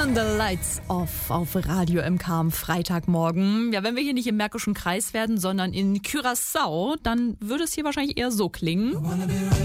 Turn the Lights Off auf Radio MK am Freitagmorgen. Ja, wenn wir hier nicht im Märkischen Kreis werden, sondern in Curaçao, dann würde es hier wahrscheinlich eher so klingen.